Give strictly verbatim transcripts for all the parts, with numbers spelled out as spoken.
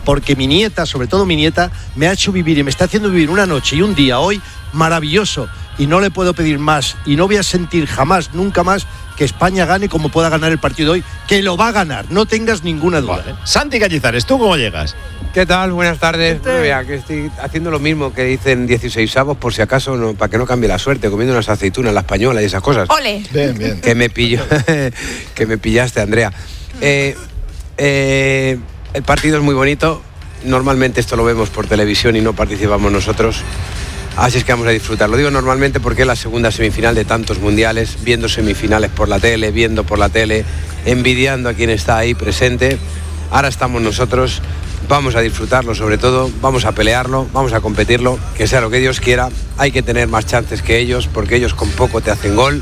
porque mi nieta, sobre todo mi nieta, me ha hecho vivir y me está haciendo vivir una noche y un día hoy maravilloso, y no le puedo pedir más, y no voy a sentir jamás, nunca más, que España gane como pueda ganar el partido de hoy, que lo va a ganar, no tengas ninguna duda. Vale. Santi Cañizares, ¿tú cómo llegas? ¿Qué tal? Buenas tardes. Bueno, mira, que estoy haciendo lo mismo que dicen dieciseisavos, por si acaso, no, para que no cambie la suerte, comiendo unas aceitunas, la española y esas cosas. ¡Ole! Bien, bien. Que me pillo, que me pillaste, Andrea. Eh, eh, el partido es muy bonito. Normalmente esto lo vemos por televisión y no participamos nosotros. Así es que vamos a disfrutar. Lo digo normalmente porque es la segunda semifinal de tantos mundiales, viendo semifinales por la tele, viendo por la tele, envidiando a quien está ahí presente. Ahora estamos nosotros, vamos a disfrutarlo sobre todo, vamos a pelearlo, vamos a competirlo, que sea lo que Dios quiera. Hay que tener más chances que ellos, porque ellos con poco te hacen gol.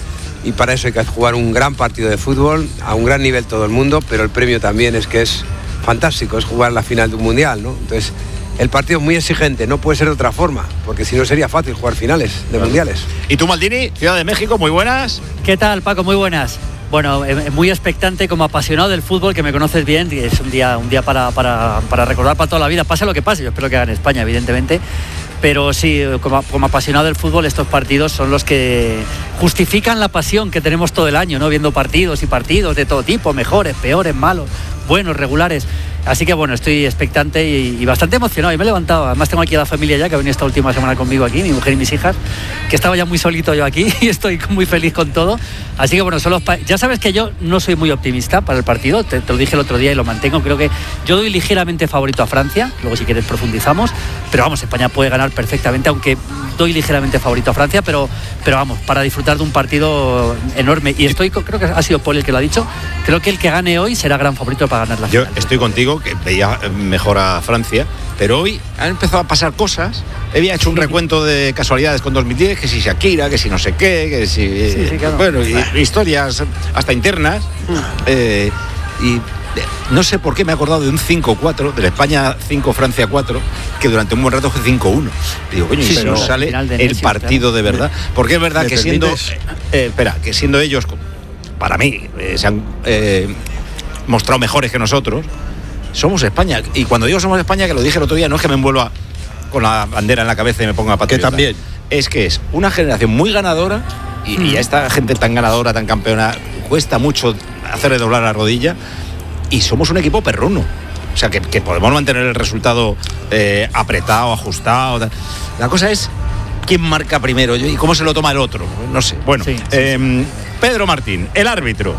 Y para eso hay que jugar un gran partido de fútbol, a un gran nivel todo el mundo, pero el premio también es que es fantástico, es jugar la final de un mundial, ¿no? Entonces, el partido es muy exigente, no puede ser de otra forma, porque si no sería fácil jugar finales de mundiales. ¿Y tú, Maldini, Ciudad de México, muy buenas? ¿Qué tal, Paco? Muy buenas. Bueno, eh, muy expectante, como apasionado del fútbol, que me conoces bien, y es un día, un día para, para, para recordar para toda la vida, pase lo que pase. Yo espero que gane España, evidentemente, pero sí, como, como apasionado del fútbol, estos partidos son los que justifican la pasión que tenemos todo el año, ¿no? Viendo partidos y partidos de todo tipo, mejores, peores, malos, buenos, regulares. Así que bueno, estoy expectante y, y bastante emocionado. Y me he levantado, además tengo aquí a la familia ya, que ha venido esta última semana conmigo aquí, mi mujer y mis hijas, que estaba ya muy solito yo aquí y estoy muy feliz con todo. Así que bueno, son los pa- ya sabes que yo no soy muy optimista para el partido, te, te lo dije el otro día y lo mantengo. Creo que yo doy ligeramente favorito a Francia, luego si quieres profundizamos, pero vamos, España puede ganar perfectamente, aunque doy ligeramente favorito a Francia, pero, pero vamos, para disfrutar de un partido enorme. Y estoy, creo que ha sido Paul el que lo ha dicho, creo que el que gane hoy será gran favorito para ganar la Yo final. estoy contigo, que veía mejor a Francia, pero hoy han empezado a pasar cosas. Había hecho un recuento de casualidades con dos mil diez, que si Shakira, que si no sé qué, que si... Sí, sí, claro. Bueno, y, historias hasta internas. Eh, y no sé por qué me he acordado de un cinco cuatro, de la España cinco, Francia cuatro, que durante un buen rato fue cinco uno. Digo, coño, Sí, y si pero nos al sale final de el Messi, partido claro. de verdad. Porque es verdad ¿Me que siendo... permites? Eh, espera, que siendo ellos, para mí, eh, se han eh, mostrado mejores que nosotros, somos España. Y cuando digo somos España, que lo dije el otro día, no es que me envuelva con la bandera en la cabeza y me ponga patriota. Que también. Es que es una generación muy ganadora y, y a esta gente tan ganadora, tan campeona, cuesta mucho hacerle doblar la rodilla, y somos un equipo perruno. O sea, que, que podemos mantener el resultado eh, apretado, ajustado. Tal. La cosa es quién marca primero y cómo se lo toma el otro. No sé. Bueno, Sí, sí, eh, Pedro Martín, el árbitro,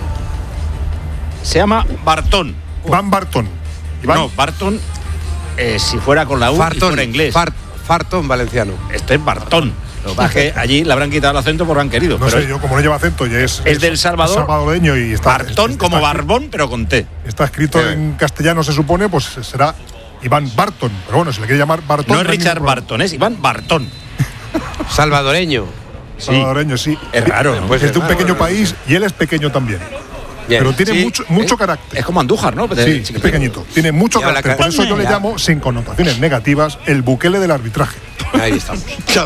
se llama Bartón. Van Barton. Iván. No, Barton, eh, si fuera con la U y Fartón, fuera inglés. Fart- Fartón valenciano. Este es Bartón. Lo que pasa es que allí le habrán quitado el acento porque han querido. No pero sé, es, yo como no lleva acento y es, es del Salvador, salvadoreño y está Bartón está- como está- Barbón, pero con T. Está escrito Eh. en castellano, se supone, pues será Iván Barton. Pero bueno, si le quiere llamar Barton. No es hay Richard ningún problema. Barton, es Iván Bartón. Salvadoreño. Sí. Salvadoreño, sí. Es raro, ¿no? Pues es de un Ah, pequeño bueno, país y él es pequeño también. Bien. Pero tiene Sí. mucho, mucho ¿Eh? carácter. Es como Andújar, ¿no? Sí, es pequeñito. Tiene mucho Y habla carácter. Por ca- eso yo le Ya. llamo, sin connotaciones negativas, el Bukele del arbitraje. Ahí estamos.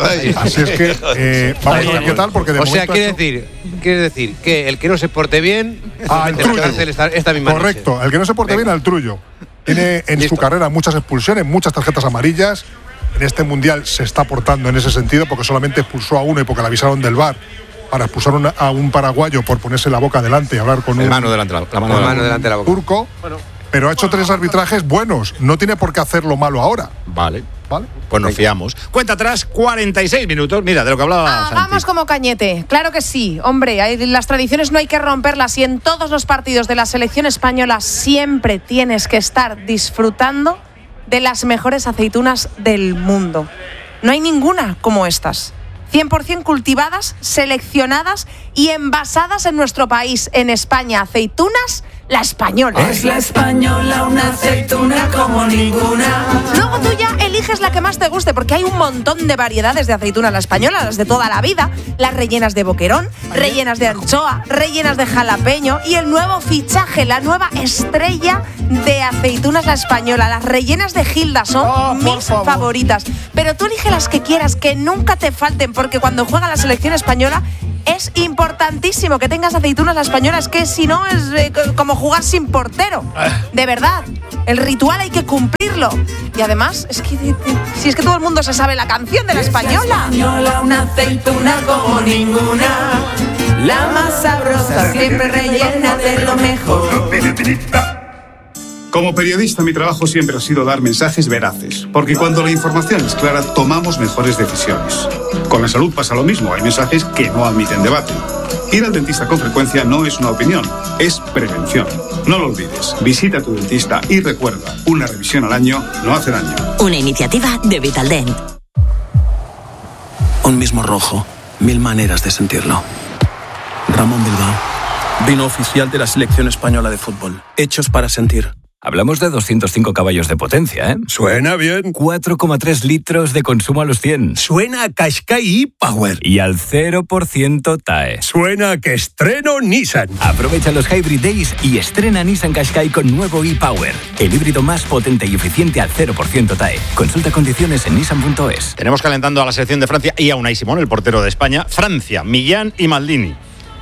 Así es que eh, vamos a ver qué tal, porque de O sea, momento quiere ha hecho- decir, quiere decir que el que no se porte bien, Ah, el mete en la trullo. cárcel esta, esta misma noche. Correcto, el que no se porte Venga. bien al trullo. Tiene en Listo. su carrera muchas expulsiones, muchas tarjetas amarillas. En este mundial se está portando en ese sentido porque solamente expulsó a uno y porque le avisaron del V A R para expulsar una- a un paraguayo por ponerse la boca delante y hablar con La un mano delante, la, la mano La delante. mano delante de la boca. turco. Pero ha hecho tres arbitrajes buenos. No tiene por qué hacerlo malo ahora. Vale. ¿Vale? Pues nos fiamos. Cuenta atrás, cuarenta y seis minutos. Mira, de lo que hablaba Hagamos Santi. como Cañete. Claro que sí. Hombre, hay, las tradiciones no hay que romperlas y en todos los partidos de la selección española siempre tienes que estar disfrutando de las mejores aceitunas del mundo. No hay ninguna como estas. cien por ciento cultivadas, seleccionadas y envasadas en nuestro país, en España. Aceitunas, la española. Es la española, una aceituna como ninguna. Luego tú ya eliges la que más te guste, porque hay un montón de variedades de aceitunas la española, las de toda la vida, las rellenas de boquerón, rellenas de anchoa, rellenas de jalapeño y el nuevo fichaje, la nueva estrella de aceitunas la española, las rellenas de Gilda son Oh, por mis favor. favoritas. Pero tú elige las que quieras, que nunca te falten, porque cuando juega la selección española es importantísimo que tengas aceitunas la española, es que si no es eh, co- como jugar sin portero. De verdad, El ritual hay que cumplirlo. Y además, es que si es que todo el mundo se sabe la canción de la española. Española, una aceituna como ninguna. La más sabrosa, siempre rellena de lo mejor. Como periodista, mi trabajo siempre ha sido dar mensajes veraces, porque cuando la información es clara, tomamos mejores decisiones. Con la salud pasa lo mismo, hay mensajes que no admiten debate. Ir al dentista con frecuencia no es una opinión, es prevención. No lo olvides, visita a tu dentista y recuerda, una revisión al año no hace daño. Una iniciativa de Vitaldent. Un mismo rojo, mil maneras de sentirlo. Ramón Bilbao, vino oficial de la selección española de fútbol, hechos para sentir. Hablamos de doscientos cinco caballos de potencia, ¿eh? Suena bien. cuatro coma tres litros de consumo a los cien. Suena a Qashqai e-Power. Y al cero por ciento T A E. Suena a que estreno Nissan. Aprovecha los Hybrid Days y estrena Nissan Qashqai con nuevo e-Power. El híbrido más potente y eficiente al cero por ciento T A E. Consulta condiciones en nissan punto es. Tenemos calentando a la selección de Francia y a Unai Simón, el portero de España. Francia, Millán y Maldini.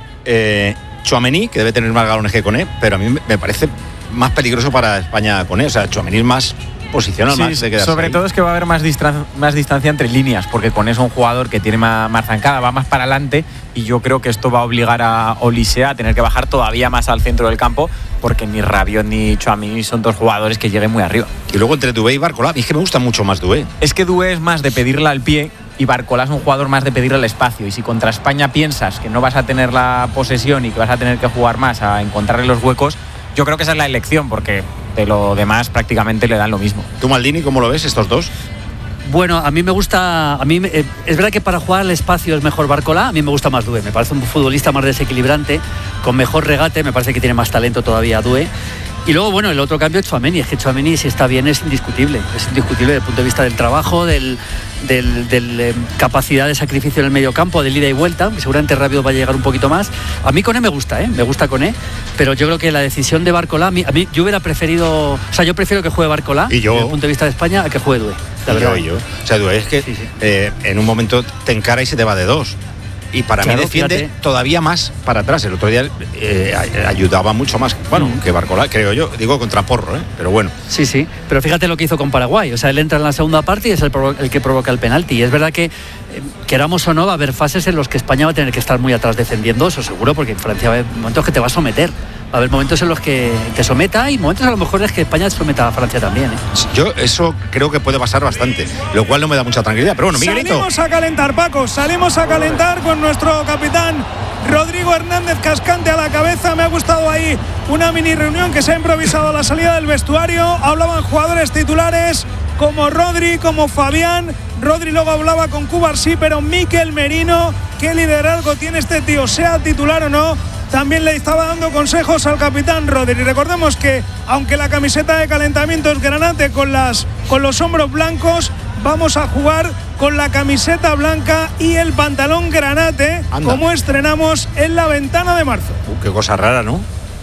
Eh, Tchouaméni, que debe tener más galones que Koné, pero a mí me parece más peligroso para España con él. O sea, Tchouaméni es más posicional, sí, más de quedarse sobre ahí. todo es que va a haber más, distra- más distancia entre líneas, porque con eso es un jugador que tiene más, más zancada, va más para adelante, y yo creo que esto va a obligar a Olise a tener que bajar todavía más al centro del campo, porque ni Rabiot ni Tchouaméni son dos jugadores que lleguen muy arriba. Y luego entre Doué y Barcola, a mí es que me gusta mucho más Doué. Es que Doué es más de pedirla al pie y Barcola es un jugador más de pedirle al espacio, y si contra España piensas que no vas a tener la posesión y que vas a tener que jugar más a encontrarle los huecos, yo creo que esa es la elección, porque de lo demás prácticamente le dan lo mismo. ¿Tú, Maldini, cómo lo ves, estos dos? Bueno, a mí me gusta, a mí eh, es verdad que para jugar al espacio es mejor Barcola, a mí me gusta más Doué, me parece un futbolista más desequilibrante, con mejor regate, me parece que tiene más talento todavía Doué. Y luego, bueno, el otro cambio es Tchouaméni, es que Tchouaméni, si está bien, es indiscutible, es indiscutible desde el punto de vista del trabajo, del, del, del eh, capacidad de sacrificio en el medio campo, del ida y vuelta, que seguramente rápido va a llegar un poquito más. A mí Koné me gusta, ¿eh? me gusta Koné, pero yo creo que la decisión de Barcola, a mí, a mí yo hubiera preferido, o sea, yo prefiero que juegue Barcola, ¿Y yo? desde el punto de vista de España, a que juegue Doué. La Y verdad. yo, y yo. O sea, Doué es que Sí, sí. Eh, en un momento te encara y se te va de dos. Y para Claro, mí defiende fíjate. todavía más para atrás. El otro día eh, ayudaba mucho más, bueno, Mm. que Barcola, creo yo. Digo contra Porro, ¿eh? Pero bueno. Sí, sí, pero fíjate lo que hizo con Paraguay, o sea, él entra en la segunda parte y es el, provo- el que provoca el penalti, y es verdad que, eh, queramos o no, va a haber fases en los que España va a tener que estar muy atrás defendiendo, eso seguro, porque en Francia va a haber momentos que te va a someter, va a haber momentos en los que te someta y momentos a lo mejor es que España someta a Francia también, ¿eh? Yo eso creo que puede pasar bastante, lo cual no me da mucha tranquilidad. Pero bueno, Miguelito. Salimos a calentar, Paco, salimos a calentar con nuestro capitán Rodrigo Hernández Cascante a la cabeza. Me ha gustado ahí una mini reunión que se ha improvisado a la salida del vestuario. Hablaban jugadores titulares como Rodri, como Fabián. Rodri luego hablaba con Cubarsí, pero Mikel Merino, qué liderazgo tiene este tío, sea titular o no. También le estaba dando consejos al capitán Rodri. Recordemos que, aunque la camiseta de calentamiento es granate con, las, con los hombros blancos, vamos a jugar con la camiseta blanca y el pantalón granate, Anda. como estrenamos en la ventana de marzo. Uh, qué cosa rara, ¿no?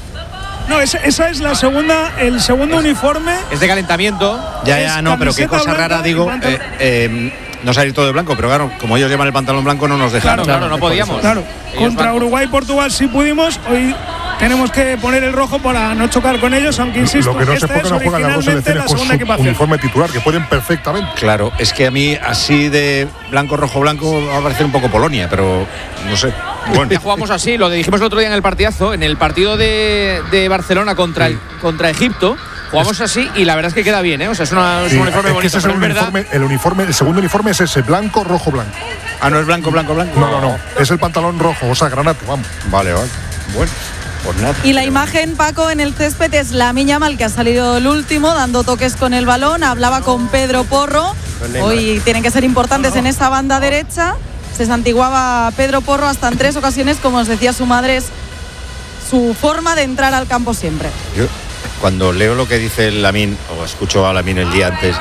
No, esa, esa es la segunda, el segundo uniforme. Es de calentamiento. Ya, Es ya, no, pero qué camiseta cosa blanca rara, y digo. pantalón. Eh, eh, no salir todo de blanco, pero claro, como ellos llevan el pantalón blanco, no nos dejaron. Claro, no podíamos. Claro, Ellos contra van- Uruguay y Portugal sí pudimos. Hoy tenemos que poner el rojo para no chocar con ellos, aunque insisto, Lo que no sé esta por qué es no juegan las dos originalmente selecciones la con segunda su equipación. uniforme titular, que pueden perfectamente. Claro, es que a mí así de blanco, rojo, blanco va a parecer un poco Polonia, pero no sé. Bueno. Ya jugamos así, lo dijimos el otro día en el partidazo, en el partido de, de Barcelona contra, el, contra Egipto. Jugamos así y la verdad es que queda bien, ¿eh? O sea, es, una, es Sí, un uniforme es que bonito, ese es pero el es verdad. uniforme, el uniforme, el segundo uniforme es ese, blanco, rojo, blanco. Ah, no es blanco, blanco, blanco. No, no, no. Es el pantalón rojo, o sea, granate, vamos. Vale, vale. Bueno, pues nada. Y la imagen, Paco, en el césped es Lamine Yamal, que ha salido el último, dando toques con el balón. Hablaba con Pedro Porro. Hoy tienen que ser importantes en esa banda derecha. Se santiguaba Pedro Porro hasta en tres ocasiones, como os decía su madre, es su forma de entrar al campo siempre. Yo, cuando leo lo que dice Lamine, o escucho a Lamine el día antes,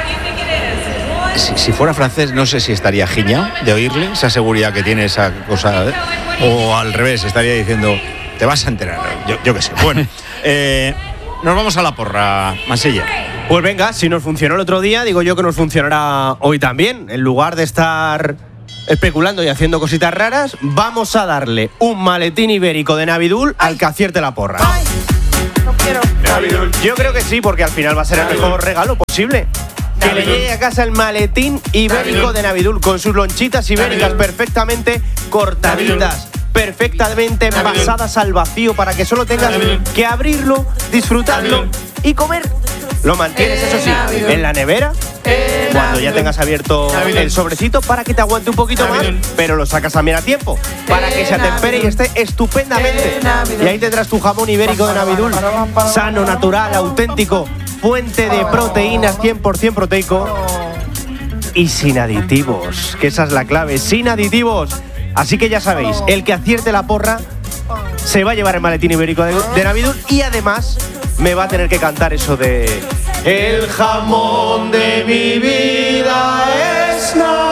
si, si fuera francés, no sé si estaría giñado de oírle, esa seguridad que tiene esa cosa, ¿eh? O al revés, estaría diciendo, te vas a enterar, yo, yo qué sé. Bueno, eh, nos vamos a la porra, Mansilla. Pues venga, si nos funcionó el otro día, digo yo que nos funcionará hoy también. En lugar de estar especulando y haciendo cositas raras, vamos a darle un maletín ibérico de Navidul al que acierte la porra. No quiero. Navidul. Yo creo que sí, porque al final va a ser el mejor regalo posible. Que le llegue a casa el maletín ibérico de Navidul con sus lonchitas ibéricas perfectamente cortaditas, perfectamente envasadas al vacío para que solo tengas que abrirlo, disfrutarlo y comer. Lo mantienes, eso sí, en la nevera cuando ya tengas abierto el sobrecito para que te aguante un poquito más, pero lo sacas también a tiempo para que se atempere y esté estupendamente. Y ahí tendrás tu jamón ibérico de Navidul, sano, natural, auténtico, fuente de proteínas, cien por ciento proteico y sin aditivos, que esa es la clave, sin aditivos. Así que ya sabéis, el que acierte la porra se va a llevar el maletín ibérico de, de Navidul y además me va a tener que cantar eso de el jamón de mi vida es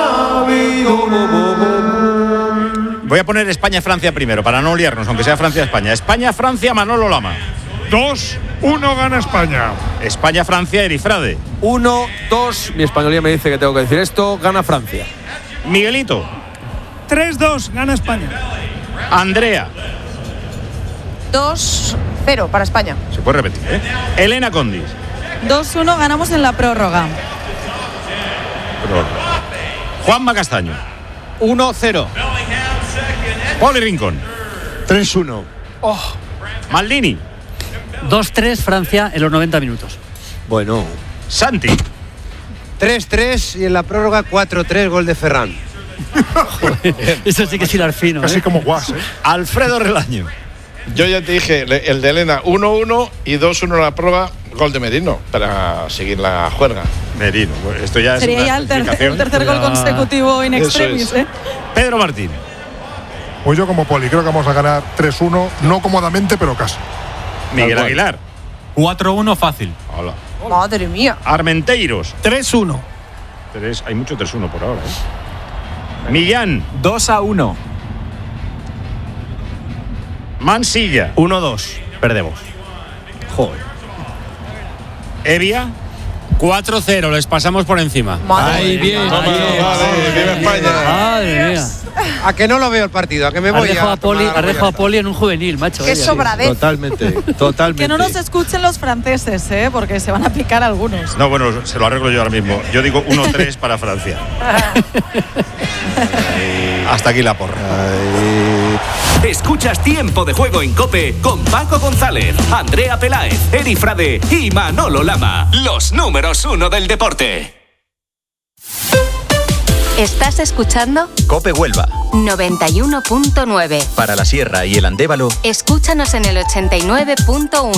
Navidul. Voy a poner España-Francia primero, para no liarnos, aunque sea Francia-España. España-Francia, Manolo Lama. dos uno gana España. España-Francia, Erifrade. uno dos, mi españolía me dice que tengo que decir esto, gana Francia. Miguelito. tres dos, gana España. Andrea. dos cero para España. Se puede repetir, ¿eh? Elena Condis. dos uno ganamos en la prórroga. Juanma Castaño. uno cero. Poli Rincón. tres uno. Oh. Maldini. dos tres Francia en los noventa minutos. Bueno. Santi. tres tres y en la prórroga cuatro tres, gol de Ferran. Joder, eso sí que es hilar fino. Casi ¿eh? como Guas, ¿eh? Alfredo Relaño. Yo ya te dije, el de Elena uno uno y dos uno en la prueba, gol de Merino para seguir la juerga. Merino, esto ya es Sería una ya el, ter explicación. el tercer gol consecutivo in extremis, es. ¿eh? Pedro Martín. Pues yo como Poli, creo que vamos a ganar tres uno, no cómodamente, pero casi. Miguel Aguilar. cuatro uno fácil. Hola. Madre mía. Armenteiros. tres uno. Tres, hay mucho tres uno por ahora, ¿eh? Millán. dos a uno. Mansilla. uno dos, perdemos. Joder. Evia. cuatro cero, les pasamos por encima. Madre bien, vale, viva España. Madre mía. A que no lo veo el partido, a que me Has voy dejado a, a Poli, tomar has dejado a agua. Poli en un juvenil, macho. Qué vaya. sobradez. Totalmente, totalmente. Que no nos escuchen los franceses, ¿eh? Porque se van a picar algunos. No, bueno, se lo arreglo yo ahora mismo. Yo digo uno tres para Francia. Hasta aquí la porra. Escuchas Tiempo de Juego en COPE con Paco González, Andrea Peláez, Eri Frade y Manolo Lama. Los números uno del deporte. ¿Estás escuchando? COPE Huelva. noventa y uno punto nueve. Para la Sierra y el Andévalo. Escúchanos en el ochenta y nueve punto uno.